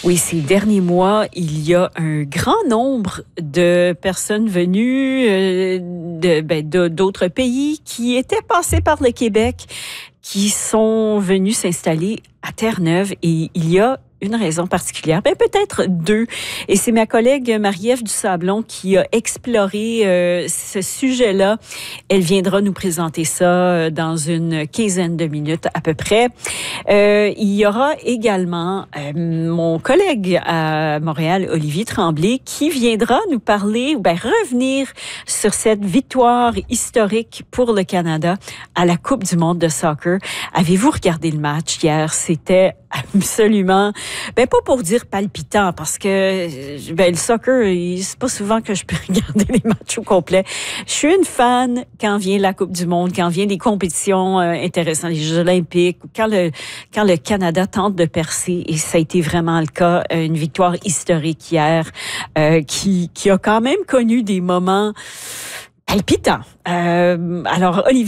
Oui, ces derniers mois, il y a un grand nombre de personnes venues d'autres pays qui étaient passées par le Québec, qui sont venues s'installer à Terre-Neuve, et il y a une raison particulière, peut-être deux. Et c'est ma collègue Marie-Ève Dusablon qui a exploré ce sujet-là. Elle viendra nous présenter ça dans une quinzaine de minutes à peu près. Il y aura également mon collègue à Montréal, Olivier Tremblay, qui viendra nous parler, revenir sur cette victoire historique pour le Canada à la Coupe du monde de soccer. Avez-vous regardé le match hier? C'était absolument, pas pour dire palpitant, parce que le soccer, c'est pas souvent que je peux regarder les matchs au complet. Je suis une fan quand vient la Coupe du monde, quand vient des compétitions intéressantes, les Jeux olympiques, quand le Canada tente de percer, et ça a été vraiment le cas, une victoire historique hier qui a quand même connu des moments palpitants. Alors, Olivier